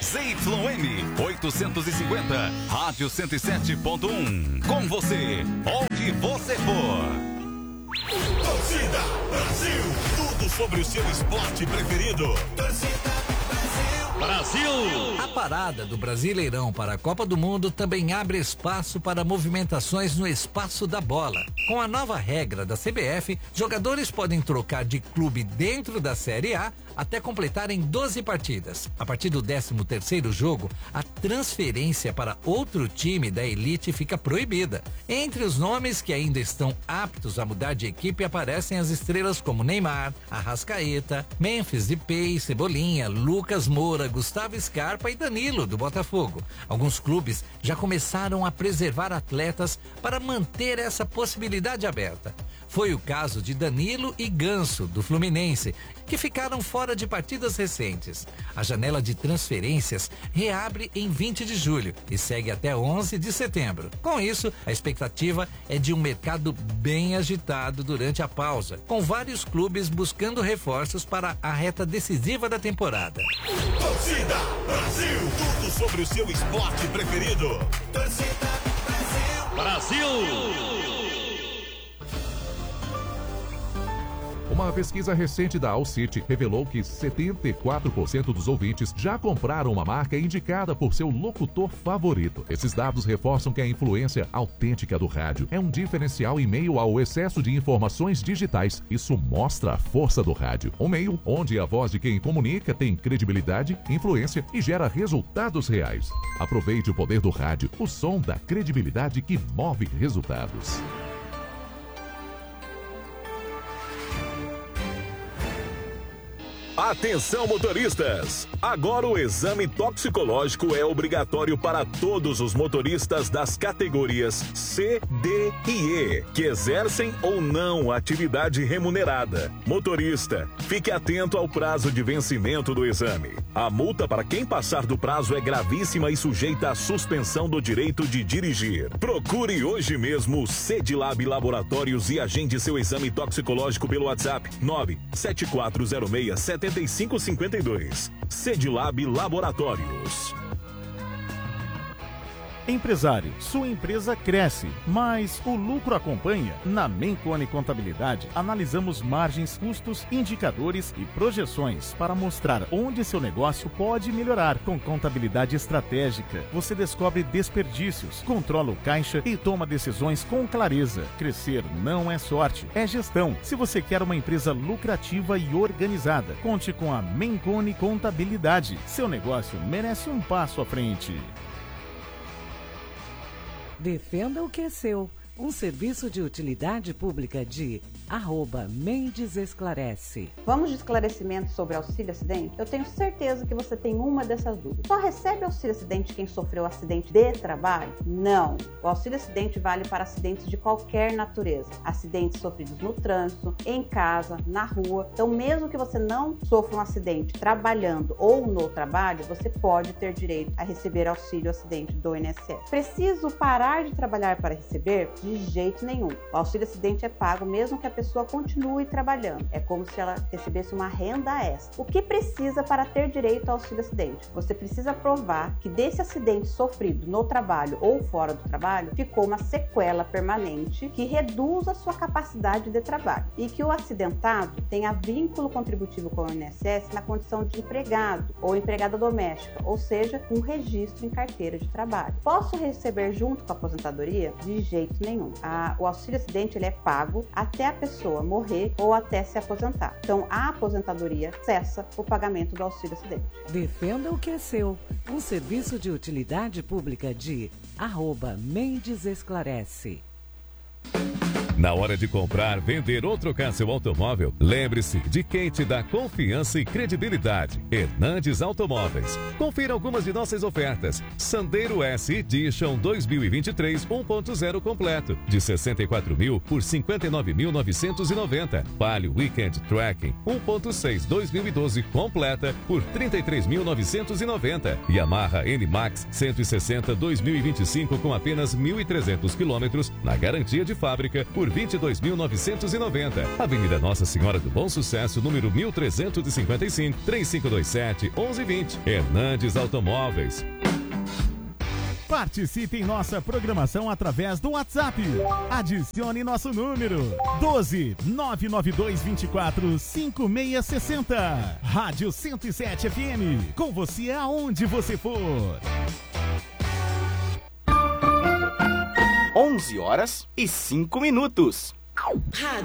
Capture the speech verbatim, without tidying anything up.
Z Y M oitocentos e cinquenta, Rádio cento e sete ponto um. Com você, onde você for. Torcida Brasil, tudo sobre o seu esporte preferido. Torcida Brasil! A parada do Brasileirão para a Copa do Mundo também abre espaço para movimentações no espaço da bola. Com a nova regra da C B F, jogadores podem trocar de clube dentro da Série A até completarem doze partidas. A partir do décimo terceiro jogo, a transferência para outro time da elite fica proibida. Entre os nomes que ainda estão aptos a mudar de equipe aparecem as estrelas como Neymar, Arrascaeta, Memphis Depay, Cebolinha, Lucas Moura, Gustavo Scarpa e Danilo, do Botafogo. Alguns clubes já começaram a preservar atletas para manter essa possibilidade aberta. Foi o caso de Danilo e Ganso, do Fluminense, que ficaram fora de partidas recentes. A janela de transferências reabre em vinte de julho e segue até onze de setembro. Com isso, a expectativa é de um mercado bem agitado durante a pausa, com vários clubes buscando reforços para a reta decisiva da temporada. Torcida Brasil, tudo sobre o seu esporte preferido. Torcida Brasil! Brasil! Uma pesquisa recente da Allcity revelou que setenta e quatro por cento dos ouvintes já compraram uma marca indicada por seu locutor favorito. Esses dados reforçam que a influência autêntica do rádio é um diferencial em meio ao excesso de informações digitais. Isso mostra a força do rádio, um meio onde a voz de quem comunica tem credibilidade, influência e gera resultados reais. Aproveite o poder do rádio, o som da credibilidade que move resultados. Atenção, motoristas! Agora o exame toxicológico é obrigatório para todos os motoristas das categorias C, D e E, que exercem ou não atividade remunerada. Motorista, fique atento ao prazo de vencimento do exame. A multa para quem passar do prazo é gravíssima e sujeita à suspensão do direito de dirigir. Procure hoje mesmo o Cedilab Laboratórios e agende seu exame toxicológico pelo WhatsApp nove sete quatro zero seis sete cinco cinco dois. Cedilab Laboratórios. Empresário, sua empresa cresce, mas o lucro acompanha? Na Mencone Contabilidade, analisamos margens, custos, indicadores e projeções para mostrar onde seu negócio pode melhorar. Com contabilidade estratégica, você descobre desperdícios, controla o caixa e toma decisões com clareza. Crescer não é sorte, é gestão. Se você quer uma empresa lucrativa e organizada, conte com a Mencone Contabilidade. Seu negócio merece um passo à frente. Defenda o que é seu. Um serviço de utilidade pública de arroba Mendes Esclarece. Vamos de esclarecimento sobre auxílio acidente? Eu tenho certeza que você tem uma dessas dúvidas. Só recebe auxílio acidente quem sofreu acidente de trabalho? Não. O auxílio acidente vale para acidentes de qualquer natureza. Acidentes sofridos no trânsito, em casa, na rua. Então, mesmo que você não sofra um acidente trabalhando ou no trabalho, você pode ter direito a receber auxílio acidente do I N S S. Preciso parar de trabalhar para receber? De jeito nenhum. O auxílio acidente é pago mesmo que a pessoa continue trabalhando. É como se ela recebesse uma renda extra. O que precisa para ter direito ao auxílio acidente? Você precisa provar que desse acidente sofrido no trabalho ou fora do trabalho, ficou uma sequela permanente que reduz a sua capacidade de trabalho e que o acidentado tenha vínculo contributivo com o I N S S na condição de empregado ou empregada doméstica, ou seja, um registro em carteira de trabalho. Posso receber junto com a aposentadoria? De jeito nenhum. A, o auxílio acidente ele é pago até a pessoa morrer ou até se aposentar. Então, a aposentadoria cessa o pagamento do auxílio acidente. Defenda o que é seu. Um serviço de utilidade pública de arroba Mendes Esclarece. Na hora de comprar, vender ou trocar seu automóvel, lembre-se de quem te dá confiança e credibilidade. Hernandes Automóveis. Confira algumas de nossas ofertas. Sandero S Edition dois mil e vinte e três um ponto zero completo, de sessenta e quatro mil por cinquenta e nove mil novecentos e noventa. Palio Weekend Tracking um ponto seis dois mil e doze completa por trinta e três mil novecentos e noventa. Yamaha N-Max cento e sessenta dois mil e vinte e cinco com apenas mil e trezentos quilômetros na garantia de fábrica por por vinte e dois mil novecentos e noventa. Avenida Nossa Senhora do Bom Sucesso, número mil trezentos e cinquenta e cinco, três cinco dois sete, onze vinte. Hernandes Automóveis. Participe em nossa programação através do WhatsApp. Adicione nosso número doze nove nove dois vinte e quatro cinco seis seis zero. Rádio cento e sete F M. Com você aonde você for. onze horas e cinco minutos. Rádio